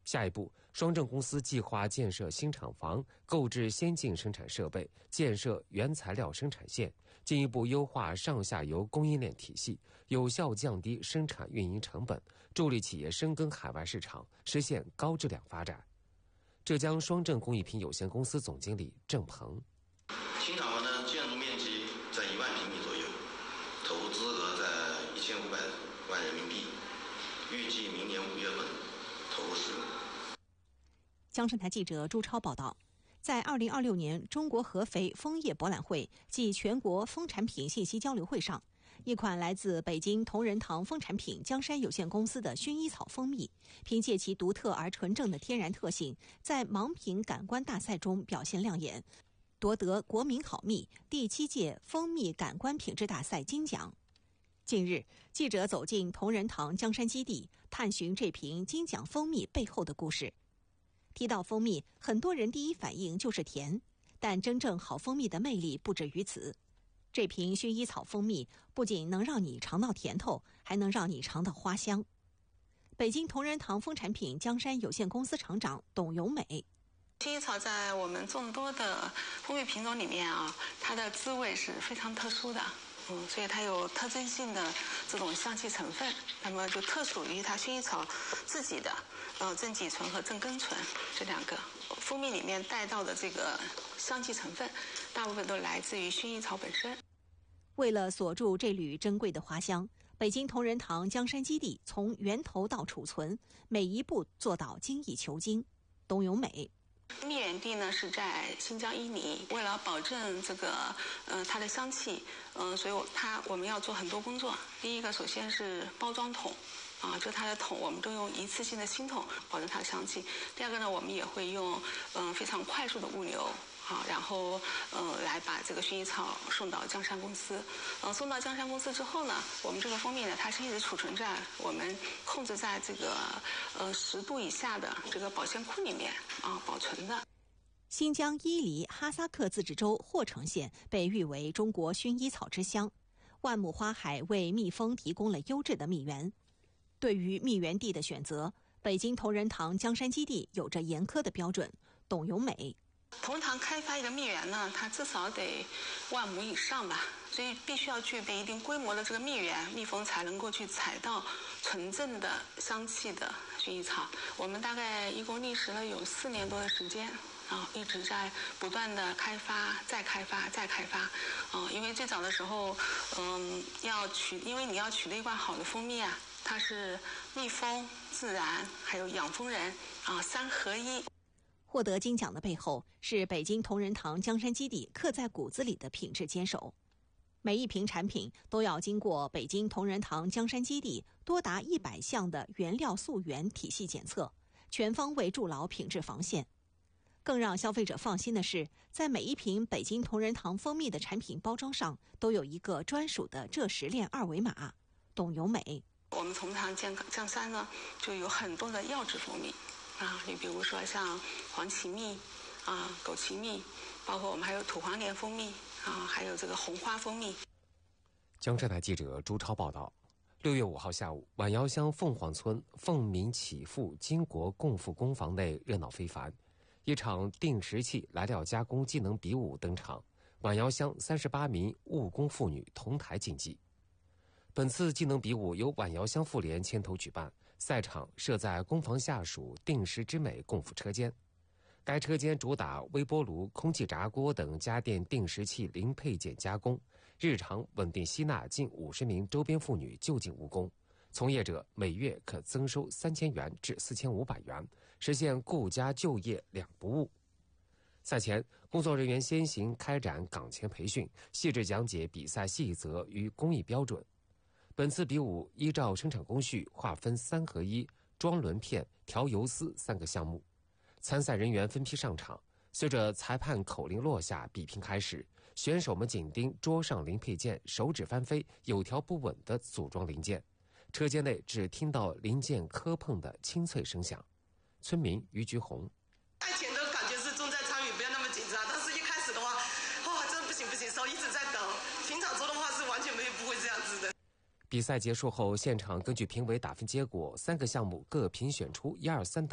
下一步，双正公司计划建设新厂房，购置先进生产设备，建设原材料生产线，进一步优化上下游供应链体系，有效降低生产运营成本，助力企业深耕海外市场，实现高质量发展。浙江双正工艺品有限公司总经理郑鹏： 新厂房的建筑面积在1万平米左右，投资额在1500万人民币，预计明年5月份投入使用。 江山台记者朱超报道，在2026年中国合肥枫叶博览会暨全国枫产品信息交流会上，一款来自北京同仁堂枫产品江山有限公司的薰衣草蜂蜜，凭借其独特而纯正的天然特性，在盲品感官大赛中表现亮眼，夺得国民好蜜第7届蜂蜜感官品质大赛金奖。近日，记者走进同仁堂江山基地，探寻这瓶金奖蜂蜜背后的故事。提到蜂蜜，很多人第一反应就是甜，但真正好蜂蜜的魅力不止于此。这瓶薰衣草蜂蜜不仅能让你尝到甜头，还能让你尝到花香。北京同仁堂枫产品江山有限公司厂长董永美： 薰衣草在我们众多的蜂蜜品种里面啊，它的滋味是非常特殊的。所以它有特征性的这种香气成分，那么就特属于它薰衣草自己的正己醇和正根醇这2个蜂蜜里面带到的这个香气成分，大部分都来自于薰衣草本身。 为了锁住这缕珍贵的花香，北京同仁堂江山基地从源头到储存，每一步做到精益求精。董永美： 蜜源地呢是在新疆伊犁，为了保证这个它的香气，所以我们要做很多工作。第一个，首先是包装桶就它的桶我们都用一次性的新桶保证它的香气。第二个呢，我们也会用非常快速的物流然后来把这个薰衣草送到江山公司。送到江山公司之后呢，我们这个蜂蜜呢，它是一直储存在我们控制在这个10度以下的这个保鲜库里面保存的。 新疆伊犁哈萨克自治州霍城县被誉为中国薰衣草之乡，万亩花海为蜜蜂提供了优质的蜜源。对于蜜源地的选择，北京同仁堂江山基地有着严苛的标准。董永美： 同仁堂开发一个蜜源呢，它至少得10000亩以上吧，所以必须要具备一定规模的这个蜜源，蜜蜂才能够去采到纯正的香气的薰衣草。我们大概一共历时了有4年多的时间一直在不断的开发，再开发，再开发。因为最早的时候，因为你要取得一罐好的蜂蜜啊，它是蜜蜂、自然还有养蜂人3合1。 获得金奖的背后，是北京同仁堂江山基地刻在骨子里的品质坚守。每一瓶产品都要经过北京同仁堂江山基地多达100项的原料溯源体系检测，全方位筑牢品质防线。更让消费者放心的是，在每一瓶北京同仁堂蜂蜜的产品包装上都有一个专属的蔗石链2维码。董永美： 我们同仁堂江山呢，就有很多的药制蜂蜜你比如说像黄芪蜜枸杞蜜，包括我们还有土黄莲蜂蜜还有这个红花蜂蜜。 江山台记者朱超报道，6月5号下午，宛窑乡凤凰村凤鸣祈福金国共富工房内热闹非凡，一场定时器来料加工技能比武登场，宛窑乡38名务工妇女同台竞技。本次技能比武由宛窑乡妇联牵头举办，赛场设在工房下属定时之美共富车间。该车间主打微波炉、空气炸锅等家电定时器零配件加工，日常稳定吸纳近50名周边妇女就近务工，从业者每月可增收3000元至4500元，实现顾家就业两不误。赛前，工作人员先行开展岗前培训，细致讲解比赛细则与工艺标准。本次比武依照生产工序划分3合1、装轮片、调油丝3个项目。参赛人员分批上场，随着裁判口令落下，比拼开始。选手们紧盯桌上零配件，手指翻飞，有条不紊地组装零件。车间内只听到零件磕碰的清脆声响。村民于菊红： 赛前的感觉是重在参与，不要那么紧张。但是一开始的话，真的不行，手一直在抖。平常做的话是完全不会这样子的。 比赛结束后，现场根据评委打分结果，3个项目各评选出1、2、3等